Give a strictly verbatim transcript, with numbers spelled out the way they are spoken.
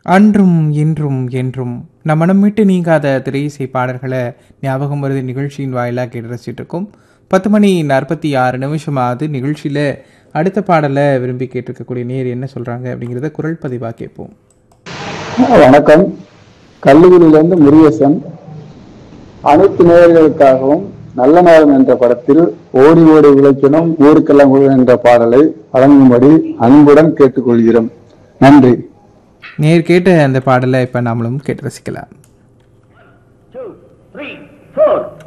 அன்றும் இன்றும் என்றும் நம் மனம் விட்டு நீங்காத திரையிசை பாடல்களை ஞாபகம் வருது நிகழ்ச்சியின் வாயிலாக கேட்டு ரசிச்சுட்டு இருக்கோம். பத்து மணி நாற்பத்தி ஆறு நிமிஷமாவது நிகழ்ச்சியில் அடுத்த பாடலை விரும்பி கேட்டிருக்கக்கூடிய நேர் என்ன சொல்கிறாங்க அப்படிங்கிறத குரல் பதிவாக கேட்போம். வணக்கம், கல்லூரியிலிருந்து முருகேசன். அனைத்து நேயர்களுக்காகவும் நல்ல நேரம் என்ற படத்தில் ஓடி ஓடி உழைக்கணும் ஊருக்கெல்லாம் என்ற பாடலை வழங்கும்படி அன்புடன் கேட்டுக்கொள்கிறோம். நன்றி. நேர் கேட்ட அந்த பாடலை இப்போ நாமளும் கேட்டு ரசிக்கலாம். two, three.